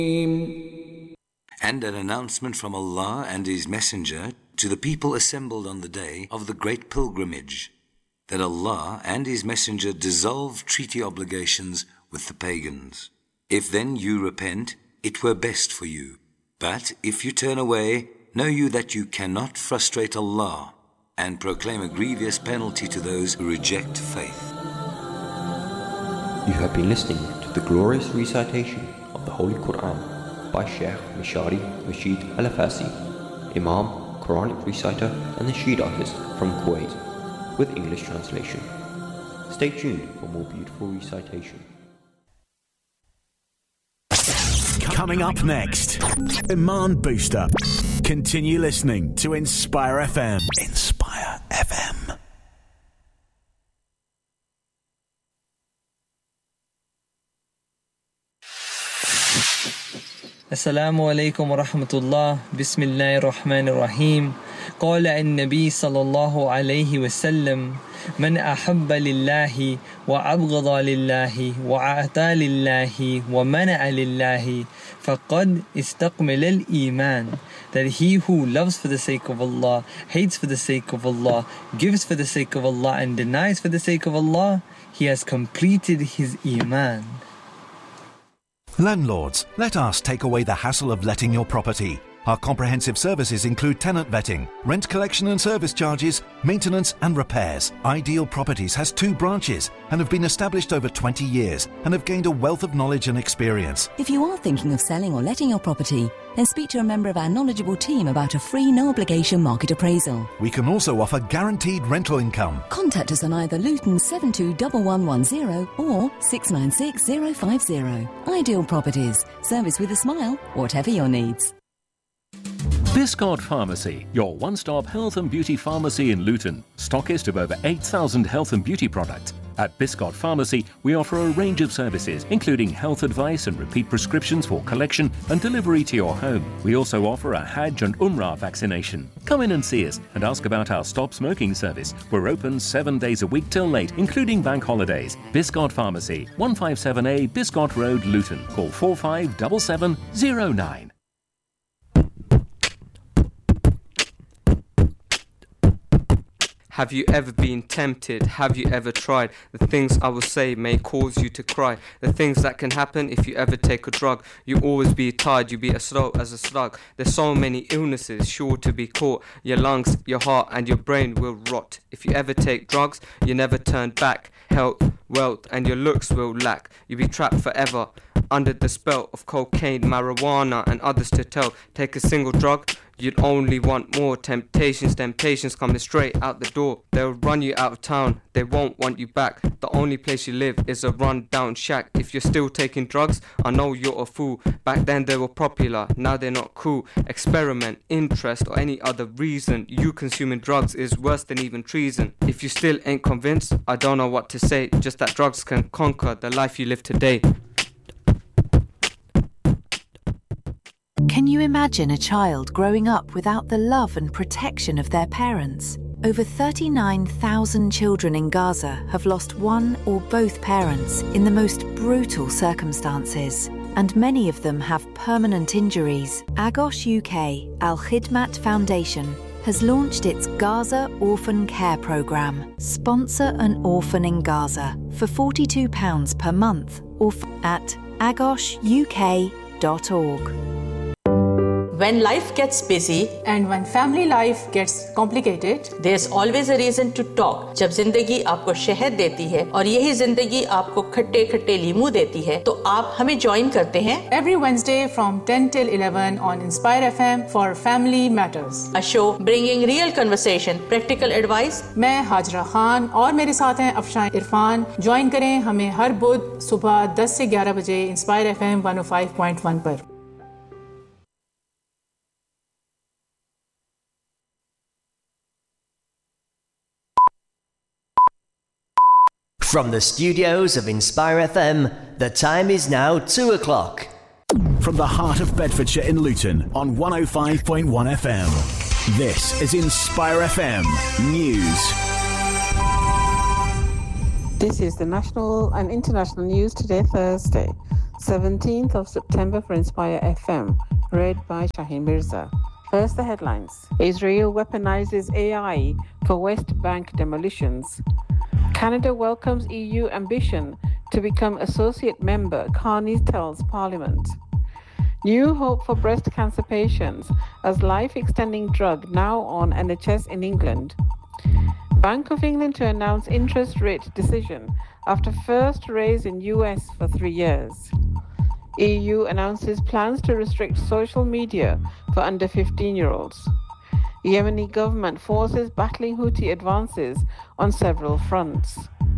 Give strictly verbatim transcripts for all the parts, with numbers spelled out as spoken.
And an announcement from Allah and His Messenger to the people assembled on the day of the great pilgrimage, that Allah and His Messenger dissolve treaty obligations with the pagans. If then you repent, it were best for you. But if you turn away, know you that you cannot frustrate Allah and proclaim a grievous penalty to those who reject faith. You have been listening to the glorious recitation of the Holy Quran by Sheikh Mishari Rashid Al-Afasi, Imam, Quranic reciter and Nasheed artist from Kuwait, with English translation. Stay tuned for more beautiful recitation. Coming up next, Iman Booster. Continue listening to Inspire F M. Inspire F M. السلام عليكم ورحمة الله. بسم الله الرحمن الرحيم. قال النبي صلى الله عليه وسلم: من أحب لله وأبغض لله وأعطى لله ومنع لله فقد استكمل الإيمان. That he who loves for the sake of Allah, hates for the sake of Allah, gives for the sake of Allah and denies for the sake of Allah, he has completed his Iman. Landlords, let us take away the hassle of letting your property. Our comprehensive services include tenant vetting, rent collection and service charges, maintenance and repairs. Ideal Properties has two branches and have been established over twenty years and have gained a wealth of knowledge and experience. If you are thinking of selling or letting your property, then speak to a member of our knowledgeable team about a free no-obligation market appraisal. We can also offer guaranteed rental income. Contact us on either Luton seven two one one one zero or six nine six zero five zero. Ideal Properties. Service with a smile, whatever your needs. Biscot Pharmacy, your one-stop health and beauty pharmacy in Luton. Stockist of over eight thousand health and beauty products. At Biscot Pharmacy, we offer a range of services, including health advice and repeat prescriptions for collection and delivery to your home. We also offer a Hajj and Umrah vaccination. Come in and see us and ask about our Stop Smoking service. We're open seven days a week till late, including bank holidays. Biscot Pharmacy, one fifty-seven A Biscot Road, Luton. Call four five seven seven zero nine. Have you ever been tempted? Have you ever tried? The things I will say may cause you to cry. The things that can happen if you ever take a drug. You always be tired, you be as slow as a slug. There's so many illnesses sure to be caught. Your lungs, your heart and your brain will rot. If you ever take drugs, you never turn back. Health, wealth and your looks will lack. You'll be trapped forever under the spell of cocaine, marijuana and others to tell. Take a single drug, you'd only want more. Temptations, temptations coming straight out the door. They'll run you out of town, they won't want you back. The only place you live is a run down shack. If you're still taking drugs, I know you're a fool. Back then they were popular, now they're not cool. Experiment, interest or any other reason, you consuming drugs is worse than even treason. If you still ain't convinced, I don't know what to say. Just that drugs can conquer the life you live today. Can you imagine a child growing up without the love and protection of their parents? Over thirty-nine thousand children in Gaza have lost one or both parents in the most brutal circumstances, and many of them have permanent injuries. Agos U K Al Khidmat Foundation has launched its Gaza Orphan Care Programme. Sponsor an orphan in Gaza for forty-two pounds per month or f- at agos u k dot org. When life gets busy and when family life gets complicated, there's always a reason to talk. जब जिंदगी आपको शहद देती है और यही जिंदगी आपको खट्टे खट्टे लीमू देती है, तो आप हमें ज्वाइन करते हैं. Every Wednesday from ten till eleven on Inspire F M for Family Matters. A show bringing real conversation, practical advice. मैं हाजरा खान और मेरे साथ हैं अफशान इरफान. ज्वाइन करें हमें हर बुध सुबह ten से eleven बजे Inspire F M one oh five point one पर. From the studios of Inspire F M, the time is now two o'clock. From the heart of Bedfordshire in Luton on one oh five point one F M. This is Inspire F M News. This is the national and international news today, Thursday, seventeenth of September for Inspire F M, read by Shaheen Mirza. First, the headlines. Israel weaponizes A I for West Bank demolitions. Canada welcomes E U ambition to become associate member, Carney tells Parliament. New hope for breast cancer patients as life-extending drug now on N H S in England. Bank of England to announce interest rate decision after first raise in U S for three years. E U announces plans to restrict social media for under fifteen-year-olds. Yemeni government forces battling Houthi advances on several fronts.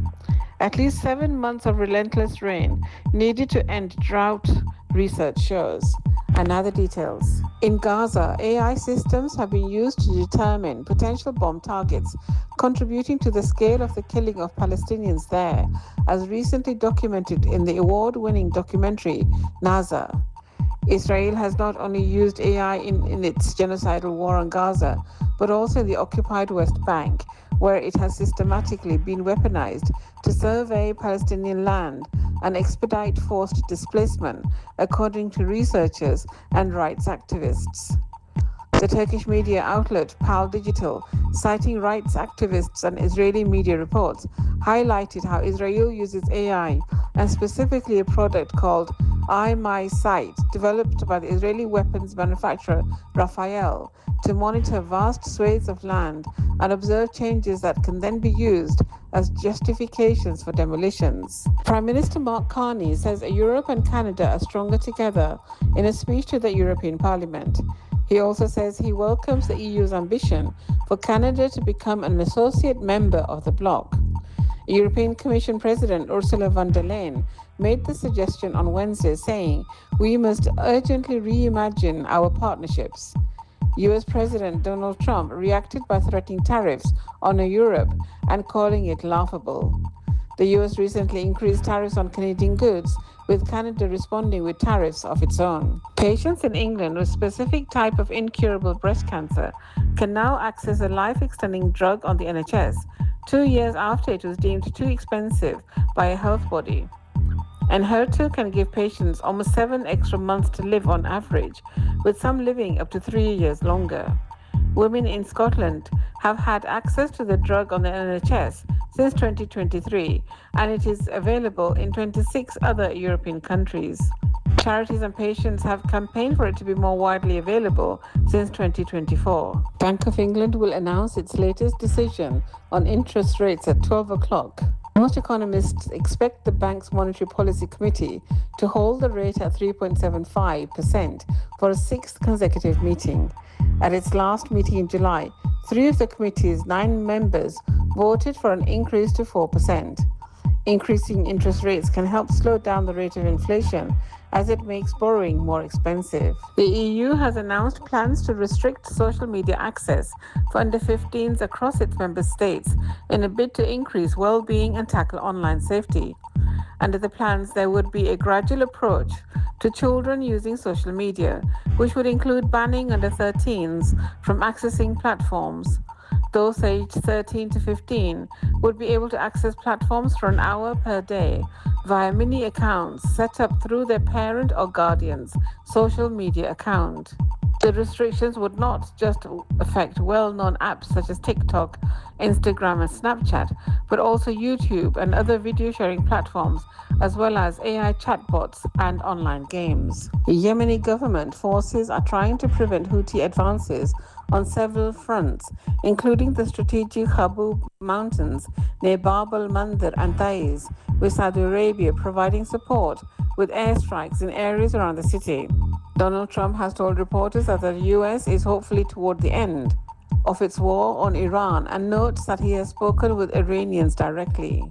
At least seven months of relentless rain needed to end drought, research shows. And now the details. In Gaza, A I systems have been used to determine potential bomb targets, contributing to the scale of the killing of Palestinians there, as recently documented in the award-winning documentary Naza. Israel has not only used A I in, in its genocidal war on Gaza, but also in the occupied West Bank, where it has systematically been weaponized to survey Palestinian land and expedite forced displacement, according to researchers and rights activists. The Turkish media outlet Pal Digital, citing rights activists and Israeli media reports, highlighted how Israel uses A I, and specifically a product called iMySight, developed by the Israeli weapons manufacturer Rafael, to monitor vast swathes of land and observe changes that can then be used as justifications for demolitions. Prime Minister Mark Carney says Europe and Canada are stronger together in a speech to the European Parliament. He also says he welcomes the E U's ambition for Canada to become an associate member of the bloc. European Commission President Ursula von der Leyen made the suggestion on Wednesday, saying, "We must urgently reimagine our partnerships." U S President Donald Trump reacted by threatening tariffs on Europe and calling it laughable. The U S recently increased tariffs on Canadian goods, with Canada responding with tariffs of its own. Patients in England with specific type of incurable breast cancer can now access a life-extending drug on the N H S, two years after it was deemed too expensive by a health body. And H E R two can give patients almost seven extra months to live on average, with some living up to three years longer. Women in Scotland have had access to the drug on the N H S since twenty twenty-three, and it is available in twenty-six other European countries. Charities and patients have campaigned for it to be more widely available since twenty twenty-four. Bank of England will announce its latest decision on interest rates at twelve o'clock. Most economists expect the bank's Monetary Policy Committee to hold the rate at three point seven five percent for a sixth consecutive meeting. At its last meeting in July, three of the committee's nine members voted for an increase to four percent. Increasing interest rates can help slow down the rate of inflation as it makes borrowing more expensive. The E U has announced plans to restrict social media access for under fifteens across its member states in a bid to increase well-being and tackle online safety. Under the plans, there would be a gradual approach to children using social media, which would include banning under thirteens from accessing platforms. Those aged thirteen to fifteen would be able to access platforms for an hour per day via mini accounts set up through their parent or guardian's social media account. The restrictions would not just affect well-known apps such as TikTok, Instagram, and Snapchat, but also YouTube and other video-sharing platforms, as well as A I chatbots and online games. The Yemeni government forces are trying to prevent Houthi advances on several fronts, including the strategic Habub Mountains near Bab al-Mandab and Taiz, with Saudi Arabia providing support with airstrikes in areas around the city. Donald Trump has told reporters that the U S is hopefully toward the end of its war on Iran and notes that he has spoken with Iranians directly.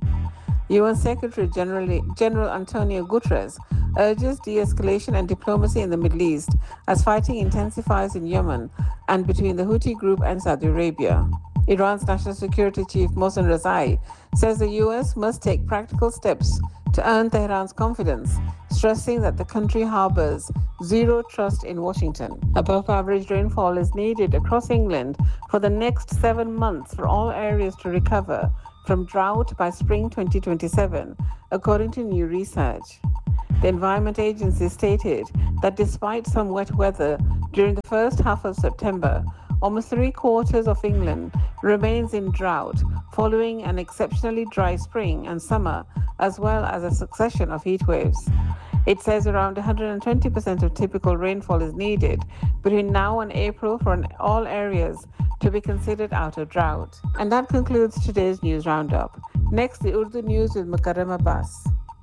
U N Secretary General, General Antonio Guterres urges de-escalation and diplomacy in the Middle East as fighting intensifies in Yemen and between the Houthi group and Saudi Arabia. Iran's National Security Chief Mohsen Rezai says the U S must take practical steps to earn Tehran's confidence, stressing that the country harbors zero trust in Washington. Above average rainfall is needed across England for the next seven months for all areas to recover from drought by spring twenty twenty-seven, according to new research. The Environment Agency stated that despite some wet weather during the first half of September, almost three quarters of England remains in drought following an exceptionally dry spring and summer, as well as a succession of heat waves. It says around one hundred twenty percent of typical rainfall is needed between now and April for all areas to be considered out of drought. And that concludes today's news roundup. Next, the Urdu news with Mukarram Abbas.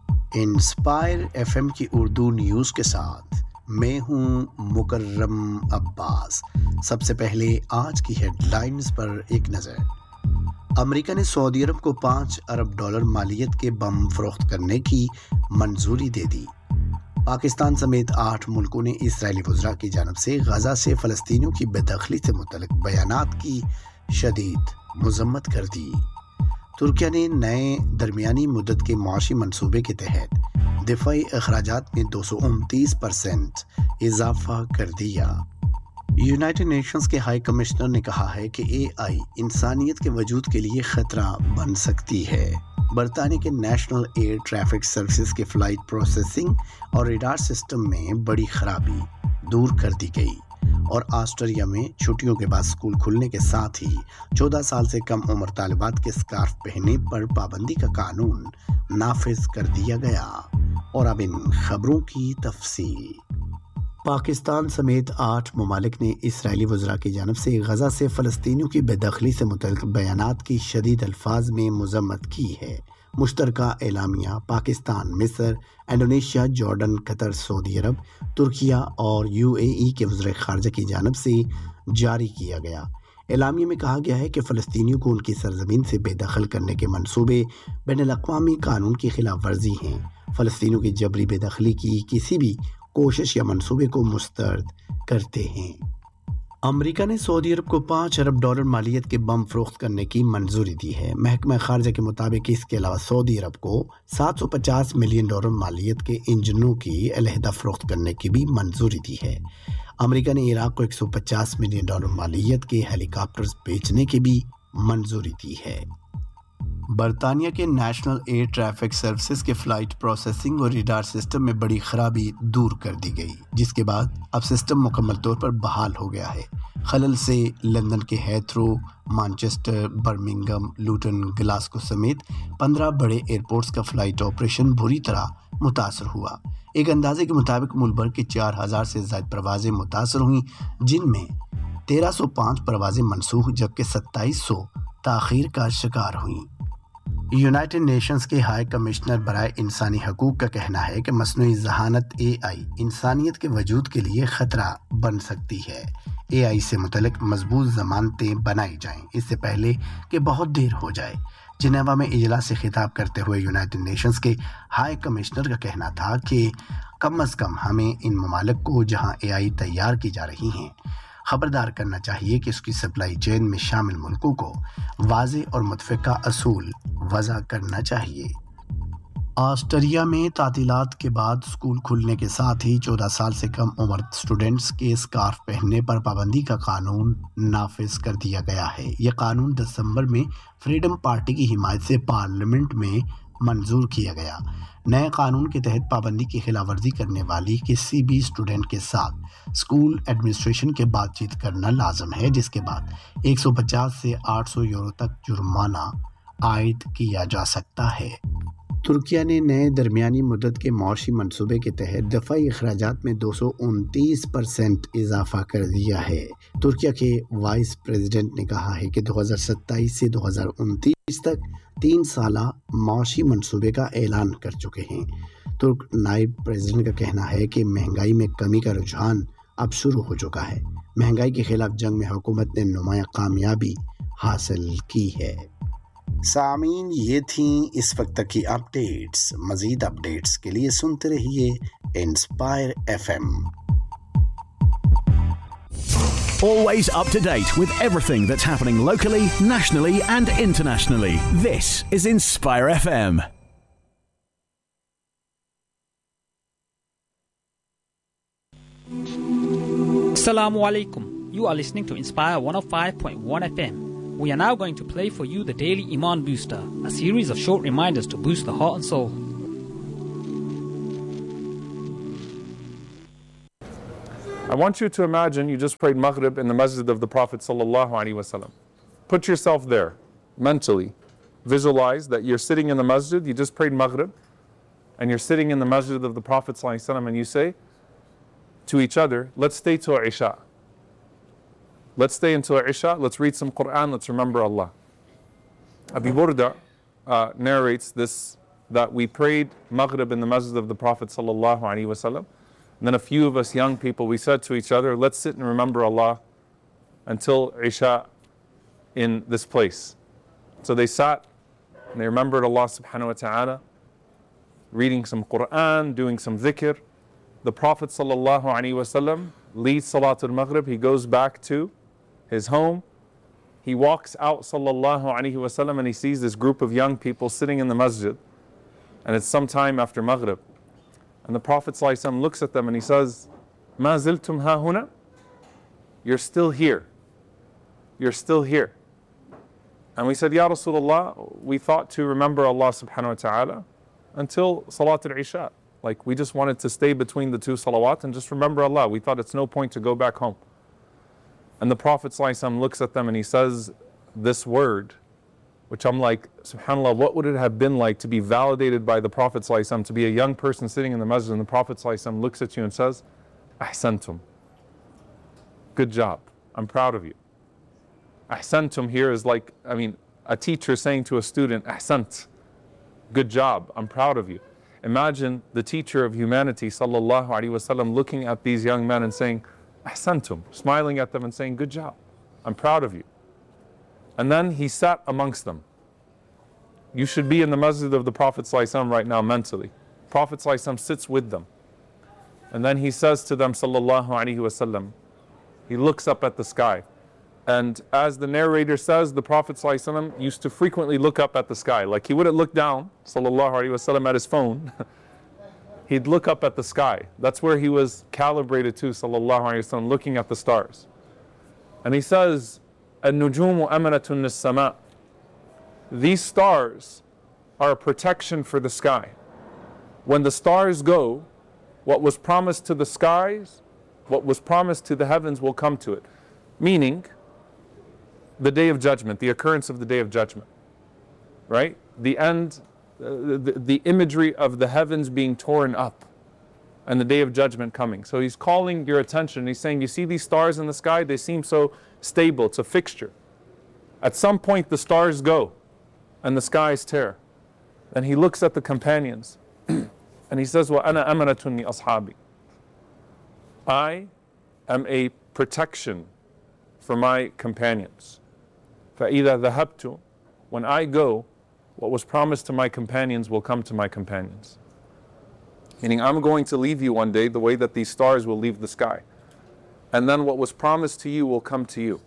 Inspire FM की Urdu news के साथ मैं हूं मुकर्रम अब्बास। सबसे पहले आज की headlines पर एक नज़र। अमेरिका ने सऊदी अरब को पाँच अरब डॉलर मालियत के बम फरोख्त करने की मंजूरी दे दी। पाकिस्तान समेत आठ मुल्कों ने इस्राएली वज़रा की जानिब से गजा से फ़लस्तीनियों की बेदखली से मुतल्लिक़ बयानात की शदीद मज़म्मत कर दी। तुर्किया ने नए दरमियानी मुद्दत के मुआशी मंसूबे के तहत दिफाई अखराजात में दो सौ उनतीस परसेंट इजाफा कर दिया। यूनाइटेड नेशंस के हाई कमिश्नर ने कहा है कि ए आई इंसानियत के वजूद के लिए ख़तरा बन सकती है। बरतानिया के नेशनल एयर ट्रैफिक सर्विसेज के फ़्लाइट प्रोसेसिंग और रेडार सिस्टम में बड़ी खराबी दूर कर दी गई और ऑस्ट्रेलिया में छुट्टियों के बाद स्कूल खुलने के साथ ही चौदह साल से कम उम्र तालिबात के स्कार्फ पहनने पर पाबंदी का कानून नाफिज कर दिया गया। और अब इन खबरों की तफसील। पाकिस्तान समेत आठ ममालिक ने इस्राएली वज़रा की जानिब से गजा से फ़लस्तीनियों की बेदखली से मुतल्लिक़ बयानात की शदीद अल्फाज में मज़म्मत की है। मुश्तरका एलामिया पाकिस्तान, मिस्र, इंडोनेशिया, जॉर्डन, कतर, सऊदी अरब, तुर्किया और यू ए ई के वज़ीर ख़ारजा की जानिब से जारी किया गया। एलामिया में कहा गया है कि फ़लस्तीनियों को उनकी सरज़मीन से बेदखल करने के मंसूबे बैनुल-अक़वामी कानून की खिलाफ वर्जी हैं। फ़लस्तीनियों की जबरी बेदखली की किसी भी कोशिश या मंसूबे को मुस्तरद करते हैं। अमेरिका ने सऊदी अरब को पाँच अरब डॉलर मालियत के बम फरोख्त करने की मंजूरी दी है। महकमा खारजा के मुताबिक इसके अलावा सऊदी अरब को सात सौ पचास मिलियन डॉलर मालियत के इंजनों की अलहदा फरोख्त करने की भी मंजूरी दी है। अमेरिका ने इराक को एक सौ पचास मिलियन डॉलर मालियत के हेलीकॉप्टर्स बेचने की भी मंजूरी दी है। बरतानिया के नेशनल एयर ट्रैफिक सर्विसेज के फ़्लाइट प्रोसेसिंग और रेडार सिस्टम में बड़ी खराबी दूर कर दी गई, जिसके बाद अब सिस्टम मुकम्मल तौर पर बहाल हो गया है। खलल से लंदन के Heathrow, Manchester, Birmingham, Lutan, Glasgow समेत पंद्रह बड़े एयरपोर्ट्स का फ़्लाइट ऑपरेशन बुरी तरह मुतासर हुआ। एक अंदाजे के मुताबिक मुल्क भर की चार हज़ार से ज़ायद परवाज़ें मुतासर हुई, जिनमें तेरह सौ पाँच परवाज़ें मनसूख जबकि सत्ताईस सौ ताख़ीर का शिकार हुई। यूनाइटेड नेशंस के हाई कमिश्नर बराए इंसानी हकूक़ का कहना है कि मसनूई ज़हानत ए आई इंसानियत के वजूद के लिए ख़तरा बन सकती है। ए आई से मुतल्लिक़ मज़बूत ज़मानतें बनाई जाएं इससे पहले कि बहुत देर हो जाए। जिनेवा में इजलास से खिताब करते हुए यूनाइटेड नेशंस के हाई कमिश्नर का कहना था कि कम अज़ कम हमें इन ममालिक को जहां ए आई तैयार की जा रही हैं खबरदार करना चाहिए कि उसकी सप्लाई चेन में शामिल मुल्कों को वाज़े और मुतफ़िका असूल वज़ा करना चाहिए। ऑस्ट्रेलिया में तातीलात के बाद स्कूल खुलने के साथ ही चौदह साल से कम उम्र स्टूडेंट्स के स्कार्फ पहनने पर पाबंदी का कानून नाफिज कर दिया गया है। यह कानून दिसंबर में फ्रीडम पार्टी की हिमायत से पार्लियामेंट में मंजूर किया गया। नए कानून के तहत पाबंदी की खिलाफवर्जी करने वाली किसी भी स्टूडेंट के साथ स्कूल एडमिनिस्ट्रेशन के बातचीत करना लाजम है, जिसके बाद एक सौ पचास से आठ सौ यूरो तक जुर्माना आयद किया जा सकता है। तुर्किया ने नए दरमियानी मुद्दत के मुआशी मंसूबे के तहत दफ़ाई अखराजात में दो सौ उनतीस परसेंट इजाफा कर दिया है। तुर्किया के वाइस प्रेसिडेंट ने कहा है कि दो हज़ार सत्ताईस से दो हज़ार उनतीस तक तीन साला मुआशी मंसूबे का ऐलान कर चुके हैं। तुर्क नायब प्रेसिडेंट का कहना है कि महंगाई में कमी का रुझान अब शुरू हो चुका है। महंगाई के खिलाफ जंग में हुकूमत ने नुमाया कामयाबी हासिल की है। सामीन, ये थी इस वक्त तक की अपडेट्स। मज़ीद अपडेट्स के लिए सुनते रहिए inspire F M. Always up to date with everything that's happening locally, nationally and internationally. This is Inspire F M. Assalamu alaikum. You are listening to Inspire one oh five point one F M. We are now going to play for you the Daily Iman Booster, a series of short reminders to boost the heart and soul. I want you to imagine you just prayed Maghrib in the masjid of the Prophet sallallahu alaihi wasallam. Put yourself there, mentally. Visualize that you're sitting in the masjid, you just prayed Maghrib, and you're sitting in the masjid of the Prophet sallallahu alaihi wasallam, and you say to each other, let's stay till Isha. Let's stay until Isha, let's read some Quran, let's remember Allah. Abi Burda uh, narrates this, that we prayed Maghrib in the masjid of the Prophet sallallahu alaihi wasallam. And then a few of us young people, we said to each other, let's sit and remember Allah until Isha in this place. So they sat and they remembered Allah subhanahu wa ta'ala, reading some Quran, doing some dhikr. The Prophet sallallahu alaihi wasallam leads Salatul Maghrib. He goes back to his home. He walks out sallallahu alaihi wasallam and he sees this group of young people sitting in the masjid. And it's sometime after Maghrib. And the Prophet ﷺ looks at them and he says, Ma ziltum ha huna? You're still here. You're still here. And we said, Ya Rasulullah, we thought to remember Allah subhanahu wa ta'ala until Salat al-Isha. Like we just wanted to stay between the two salawat and just remember Allah. We thought it's no point to go back home. And the Prophet ﷺ looks at them and he says this word, which I'm like, subhanAllah, what would it have been like to be validated by the Prophet ﷺ, to be a young person sitting in the masjid and the Prophet ﷺ looks at you and says, Ahsantum. Good job. I'm proud of you. Ahsantum here is like, I mean, a teacher saying to a student, Ahsant. Good job. I'm proud of you. Imagine the teacher of humanity, sallallahu alaihi wasallam, looking at these young men and saying, Ahsantum, smiling at them and saying, good job. I'm proud of you. And then he sat amongst them. You should be in the masjid of the Prophet ﷺ right now mentally. Prophet ﷺ sits with them. And then he says to them, sallallahu alaihi wasallam, he looks up at the sky. And as the narrator says, the Prophet ﷺ used to frequently look up at the sky. Like he wouldn't look down, sallallahu alaihi wasallam, at his phone. He'd look up at the sky. That's where he was calibrated to, sallallahu alaihi wasallam, looking at the stars. And he says, النجوم أمنة للسماء. These stars are a protection for the sky. When the stars go, what was promised to the skies, what was promised to the heavens will come to it. Meaning, the day of judgment, the occurrence of the day of judgment. Right? The end, uh, the, the imagery of the heavens being torn up and the day of judgment coming. So he's calling your attention. He's saying, you see these stars in the sky? They seem so stable. It's a fixture. At some point, the stars go and the skies tear. And he looks at the companions and he says, وَأَنَا أَمَنَةٌ لِأَصْحَابِي. I am a protection for my companions. فَإِذَا ذَهَبْتُ. When I go, what was promised to my companions will come to my companions. Meaning, I'm going to leave you one day the way that these stars will leave the sky. And then what was promised to you will come to you.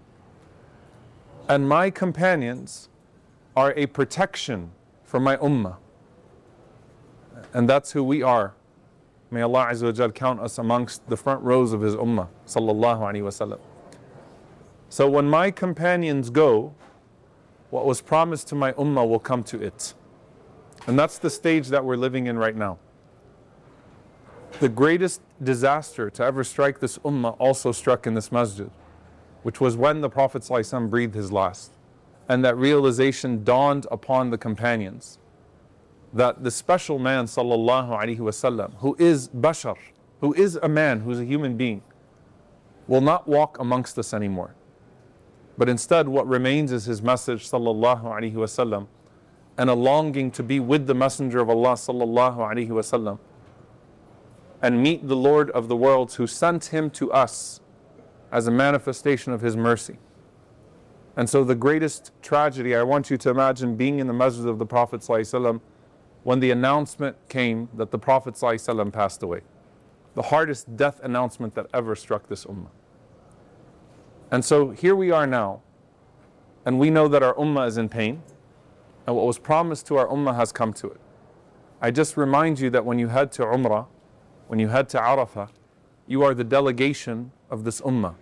And my companions are a protection for my ummah. And that's who we are. May Allah Azza wa Jal count us amongst the front rows of His ummah, sallallahu alaihi wasallam. So when my companions go, what was promised to my ummah will come to it. And that's the stage that we're living in right now. The greatest disaster to ever strike this ummah also struck in this masjid, which was when the Prophet ﷺ breathed his last. And that realization dawned upon the companions that the special man, sallallahu alaihi wasallam, who is bashar, who is a man, who's a human being, will not walk amongst us anymore. But instead, what remains is his message, sallallahu alaihi wasallam, and a longing to be with the Messenger of Allah, sallallahu alaihi wasallam, and meet the Lord of the worlds who sent him to us as a manifestation of his mercy. And so the greatest tragedy, I want you to imagine being in the masjid of the Prophet ﷺ when the announcement came that the Prophet ﷺ passed away. The hardest death announcement that ever struck this ummah. And so here we are now, and we know that our ummah is in pain, and what was promised to our ummah has come to it. I just remind you that when you head to Umrah, when you head to Arafah, you are the delegation of this ummah.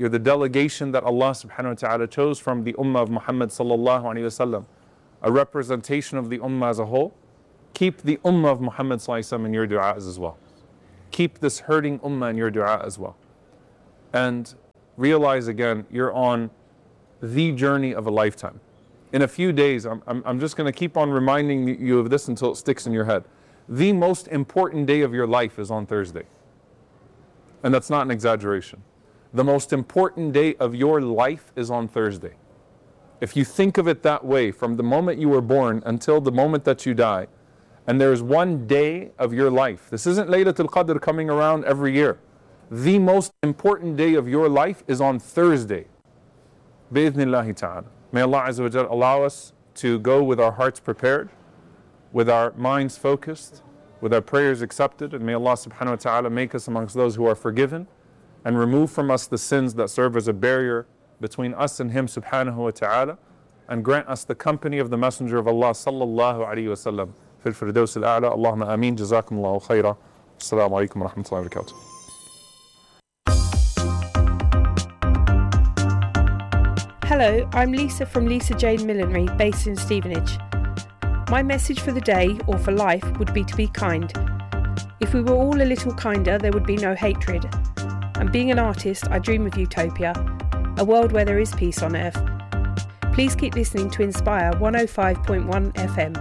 You're the delegation that Allah subhanahu wa ta'ala chose from the ummah of Muhammad sallallahu alayhi wa sallam, a representation of the ummah as a whole. Keep the ummah of Muhammad sallallahu alayhi wa sallam in your du'as as well. Keep this hurting ummah in your du'a as well. And realize again, you're on the journey of a lifetime. In a few days, I'm, I'm, I'm just going to keep on reminding you of this until it sticks in your head. The most important day of your life is on Thursday. And that's not an exaggeration. The most important day of your life is on Thursday. If you think of it that way, from the moment you were born until the moment that you die, and there's one day of your life. This isn't Laylatul Qadr coming around every year. The most important day of your life is on Thursday. Bi-idhnillahi ta'ala. May Allah Azza wa Jal allow us to go with our hearts prepared, with our minds focused, with our prayers accepted, and may Allah subhanahu wa ta'ala make us amongst those who are forgiven and remove from us the sins that serve as a barrier between us and Him subhanahu wa ta'ala, and grant us the company of the Messenger of Allah sallallahu alayhi wa sallam. في الفردوس الأعلى اللهم آمين جزاكم الله خيرا السلام عليكم ورحمة الله وبركاته. Hello, I'm Lisa from Lisa Jane Millinery, based in Stevenage. My message for the day, or for life, would be to be kind. If we were all a little kinder, there would be no hatred. And being an artist, I dream of utopia, a world where there is peace on earth. Please keep listening to Inspire one oh five point one F M.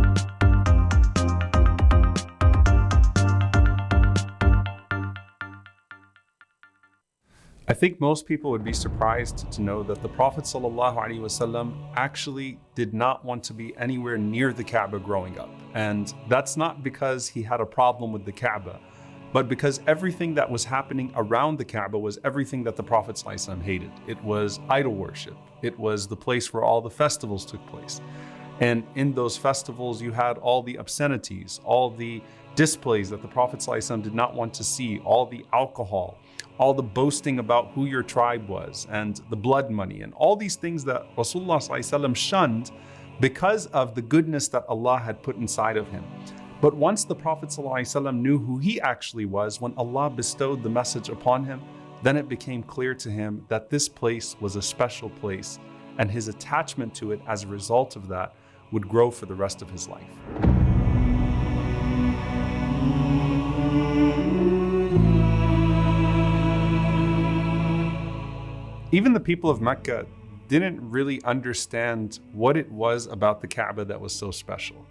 I think most people would be surprised to know that the Prophet ﷺ actually did not want to be anywhere near the Kaaba growing up. And that's not because he had a problem with the Kaaba, but because everything that was happening around the Kaaba was everything that the Prophet ﷺ hated. It was idol worship. It was the place where all the festivals took place. And in those festivals, you had all the obscenities, all the displays that the Prophet ﷺ did not want to see, all the alcohol, all the boasting about who your tribe was, and the blood money, and all these things that Rasulullah ﷺ shunned because of the goodness that Allah had put inside of him. But once the Prophet ﷺ knew who he actually was, when Allah bestowed the message upon him, then it became clear to him that this place was a special place, and his attachment to it as a result of that would grow for the rest of his life. Even the people of Mecca didn't really understand what it was about the Kaaba that was so special.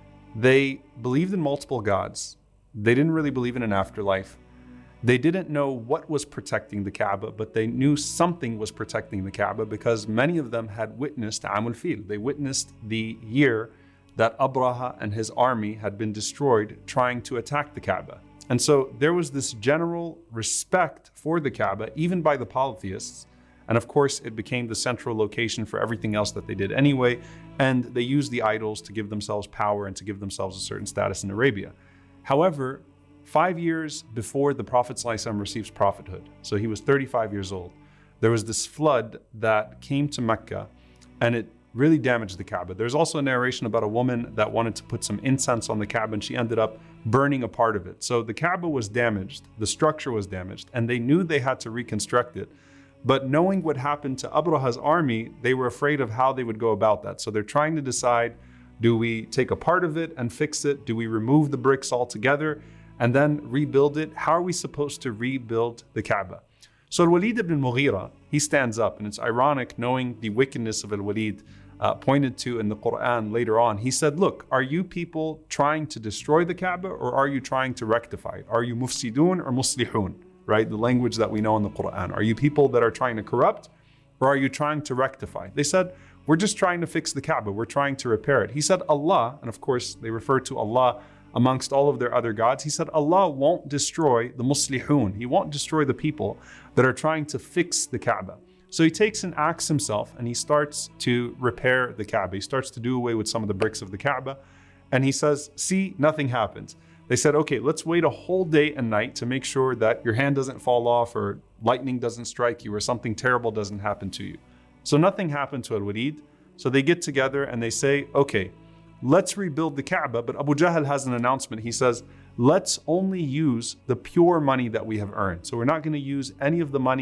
They believed in multiple gods. They didn't really believe in an afterlife. They didn't know what was protecting the Kaaba, but they knew something was protecting the Kaaba because many of them had witnessed Amul Fil. They witnessed the year that Abraha and his army had been destroyed trying to attack the Kaaba. And so there was this general respect for the Kaaba, even by the polytheists. And of course, it became the central location for everything else that they did anyway. And they used the idols to give themselves power and to give themselves a certain status in Arabia. However, five years before the Prophet ﷺ receives prophethood, so he was thirty-five years old, there was this flood that came to Mecca, and it really damaged the Kaaba. There's also a narration about a woman that wanted to put some incense on the Kaaba, and she ended up burning a part of it. So the Kaaba was damaged, the structure was damaged, and they knew they had to reconstruct it. But knowing what happened to Abraha's army, they were afraid of how they would go about that. So they're trying to decide, do we take a part of it and fix it? Do we remove the bricks altogether and then rebuild it? How are we supposed to rebuild the Kaaba? So Al-Walid ibn Mughira, he stands up, and it's ironic knowing the wickedness of Al-Walid uh, pointed to in the Quran later on. He said, look, are you people trying to destroy the Kaaba, or are you trying to rectify it? Are you mufsidun or muslihun? Right? The language that we know in the Quran. Are you people that are trying to corrupt, or are you trying to rectify? They said, we're just trying to fix the Kaaba. We're trying to repair it. He said, Allah, and of course they refer to Allah amongst all of their other gods. He said, Allah won't destroy the muslihun. He won't destroy the people that are trying to fix the Kaaba. So he takes an axe himself and he starts to repair the Kaaba. He starts to do away with some of the bricks of the Kaaba. And he says, see, nothing happens. They said, okay, let's wait a whole day and night to make sure that your hand doesn't fall off or lightning doesn't strike you or something terrible doesn't happen to you. So nothing happened to Al-Walid. So they get together and they say, okay, let's rebuild the Kaaba. But Abu Jahl has an announcement. He says, let's only use the pure money that we have earned. So we're not going to use any of the money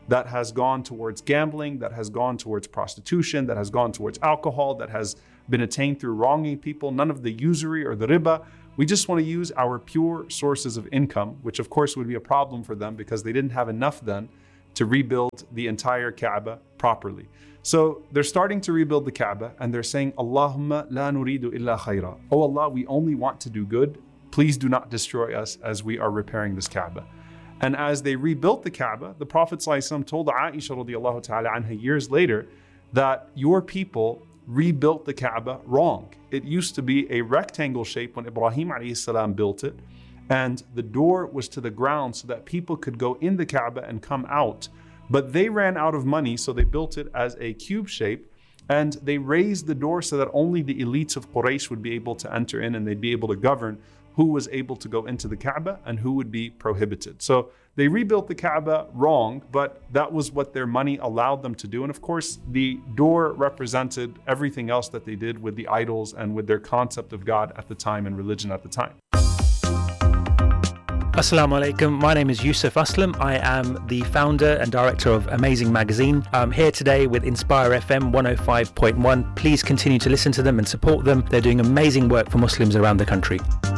that has gone towards gambling, that has gone towards prostitution, that has gone towards alcohol, that has been attained through wronging people, none of the usury or the riba. We just want to use our pure sources of income, which of course would be a problem for them because they didn't have enough then to rebuild the entire Kaaba properly. So they're starting to rebuild the Kaaba and they're saying, Allahumma la nuridu illa khayra. Oh Allah, we only want to do good. Please do not destroy us as we are repairing this Kaaba. And as they rebuilt the Kaaba, the Prophet ﷺ told Aisha radiallahu ta'ala anha years later that your people rebuilt the Kaaba wrong. It used to be a rectangle shape when Ibrahim alayhi salam built it, and the door was to the ground so that people could go in the Kaaba and come out. But they ran out of money, so they built it as a cube shape, and they raised the door so that only the elites of Quraysh would be able to enter in and they'd be able to govern who was able to go into the Kaaba and who would be prohibited. So they rebuilt the Kaaba wrong, but that was what their money allowed them to do. And of course, the door represented everything else that they did with the idols and with their concept of God at the time and religion at the time. Assalamu alaikum. My name is Yusuf Aslam. I am the founder and director of Amazing Magazine. I'm here today with Inspire F M one oh five point one. Please continue to listen to them and support them. They're doing amazing work for Muslims around the country.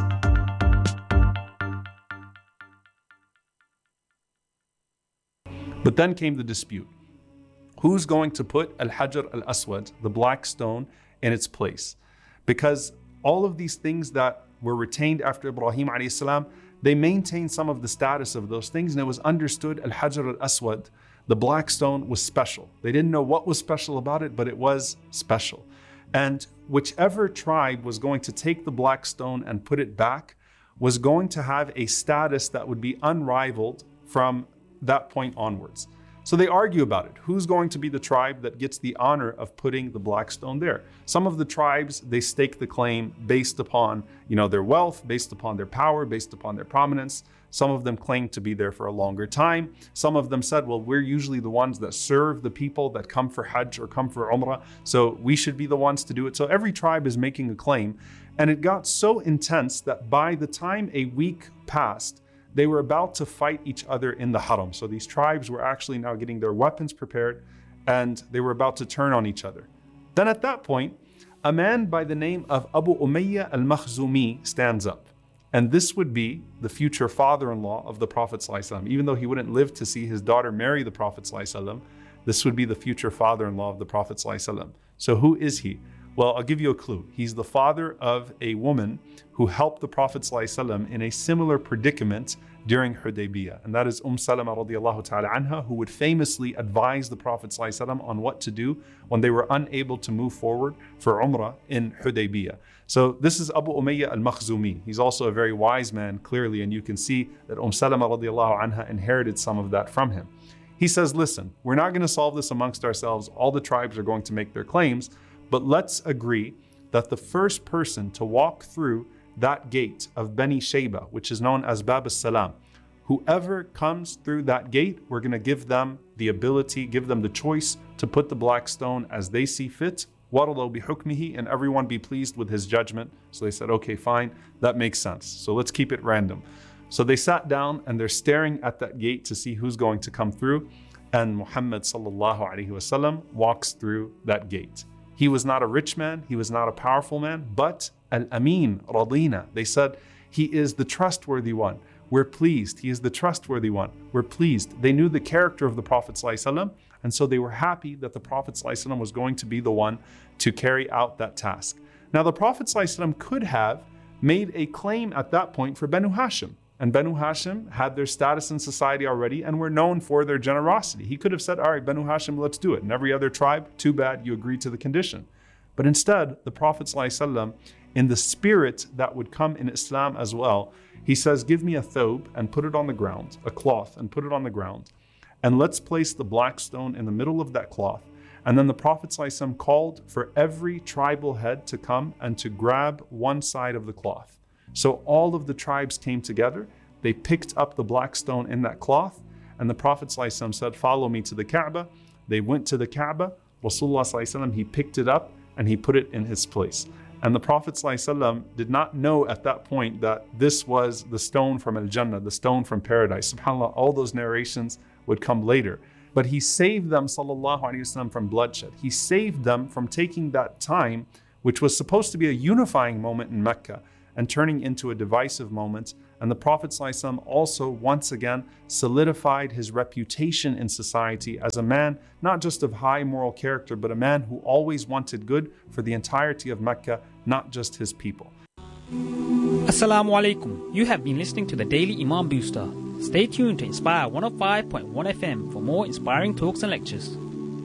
But then came the dispute. Who's going to put Al-Hajar Al-Aswad, the black stone, in its place? Because all of these things that were retained after Ibrahim alayhi salam, they maintained some of the status of those things, and it was understood Al-Hajar Al-Aswad, the black stone, was special. They didn't know what was special about it, but it was special. And whichever tribe was going to take the black stone and put it back was going to have a status that would be unrivaled from that point onwards. So they argue about it. Who's going to be the tribe that gets the honor of putting the black stone there? Some of the tribes, they stake the claim based upon, you know, their wealth, based upon their power, based upon their prominence. Some of them claim to be there for a longer time. Some of them said, well, we're usually the ones that serve the people that come for Hajj or come for Umrah, so we should be the ones to do it. So every tribe is making a claim. And it got so intense that by the time a week passed, they were about to fight each other in the haram. So these tribes were actually now getting their weapons prepared and they were about to turn on each other. Then at that point, a man by the name of Abu Umayyah al-Makhzumi stands up. And this would be the future father-in-law of the Prophet ﷺ. Even though he wouldn't live to see his daughter marry the Prophet ﷺ, this would be the future father-in-law of the Prophet ﷺ. So who is he? Well, I'll give you a clue. He's the father of a woman who helped the Prophet ﷺ in a similar predicament during Hudaybiyah. And that is Umm Salama radiallahu ta'ala anha, who would famously advise the Prophet ﷺ on what to do when they were unable to move forward for Umrah in Hudaybiyah. So this is Abu Umayyah al-Makhzumi. He's also a very wise man, clearly, and you can see that Umm Salama radiallahu anha inherited some of that from him. He says, listen, we're not going to solve this amongst ourselves. All the tribes are going to make their claims, but let's agree that the first person to walk through that gate of Bani Shayba, which is known as Bab as-Salam, whoever comes through that gate, we're going to give them the ability, give them the choice to put the black stone as they see fit. وَرَضَوْا بِحُكْمِهِ, and everyone be pleased with his judgment. So they said, okay, fine, that makes sense. So let's keep it random. So they sat down and they're staring at that gate to see who's going to come through. And Muhammad sallallahu alaihi wasallam walks through that gate. He was not a rich man, he was not a powerful man, but Al-Amin, Radina. They said, he is the trustworthy one. We're pleased. He is the trustworthy one. We're pleased. They knew the character of the Prophet ﷺ, and so they were happy that the Prophet ﷺ was going to be the one to carry out that task. Now, the Prophet ﷺ could have made a claim at that point for Banu Hashim. And Banu Hashim had their status in society already and were known for their generosity. He could have said, all right, Banu Hashim, let's do it. And every other tribe, too bad, you agreed to the condition. But instead, the Prophet ﷺ, in the spirit that would come in Islam as well, he says, give me a thobe and put it on the ground, a cloth and put it on the ground. And let's place the black stone in the middle of that cloth. And then the Prophet ﷺ called for every tribal head to come and to grab one side of the cloth. So all of the tribes came together, they picked up the black stone in that cloth, and the Prophet ﷺ said, follow me to the Kaaba. They went to the Kaaba, Rasulullah ﷺ, he picked it up and he put it in his place. And the Prophet ﷺ did not know at that point that this was the stone from Al-Jannah, the stone from paradise. SubhanAllah, all those narrations would come later. But he saved them, sallallahu alaihi wasallam, from bloodshed. He saved them from taking that time, which was supposed to be a unifying moment in Mecca, and turning into a divisive moment. And the Prophet ﷺ also once again solidified his reputation in society as a man not just of high moral character, but a man who always wanted good for the entirety of Mecca, not just his people. Assalamu alaikum. You have been listening to the Daily Imam Booster. Stay tuned to Inspire one oh five point one F M for more inspiring talks and lectures.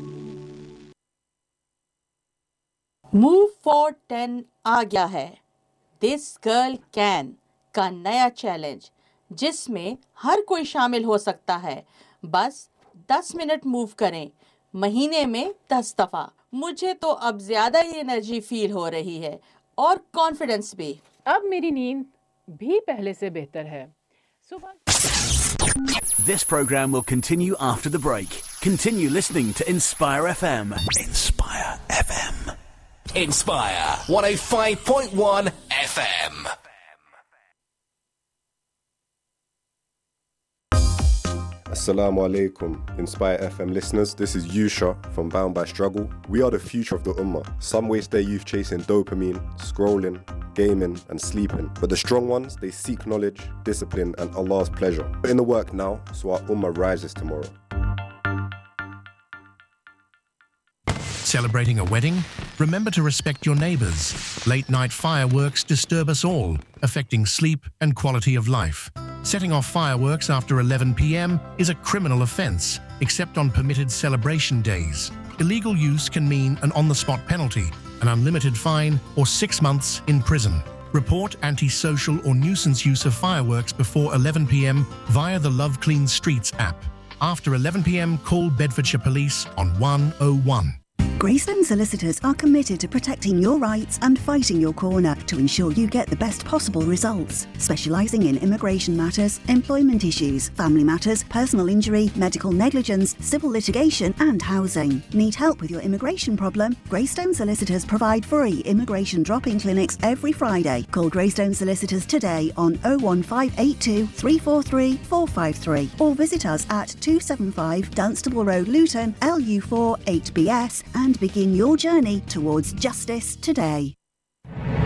Move for ten आ गया है. This Girl Can का नया challenge, जिसमें हर कोई शामिल हो सकता है. बस दस मिनट मूव करें, महीने में दस दफा. मुझे तो अब ज्यादा ही एनर्जी फील हो रही है और कॉन्फिडेंस भी. अब मेरी नींद भी पहले से बेहतर है. सुबह This program will continue after the break. Continue listening to Inspire F M. Inspire F M. Inspire one oh five point one F M. Assalamu alaikum, Inspire F M listeners. This is Yusha from Bound by Struggle. We are the future of the Ummah. Some waste their youth chasing dopamine, scrolling, gaming and sleeping. But the strong ones, they seek knowledge, discipline and Allah's pleasure. Put in the work now so our Ummah rises tomorrow. Celebrating a wedding? Remember to respect your neighbours. Late night fireworks disturb us all, affecting sleep and quality of life. Setting off fireworks after eleven p.m. is a criminal offence, except on permitted celebration days. Illegal use can mean an on-the-spot penalty, an unlimited fine, or six months in prison. Report antisocial or nuisance use of fireworks before eleven p.m. via the Love Clean Streets app. After eleven p.m, call Bedfordshire Police on one oh one. Greystone Solicitors are committed to protecting your rights and fighting your corner to ensure you get the best possible results. Specialising in immigration matters, employment issues, family matters, personal injury, medical negligence, civil litigation and housing. Need help with your immigration problem? Greystone Solicitors provide free immigration drop-in clinics every Friday. Call Greystone Solicitors today on oh one five eight two, three four three, four five three or visit us at two seventy-five Dunstable Road, Luton, L U four eight B S and begin your journey towards justice today.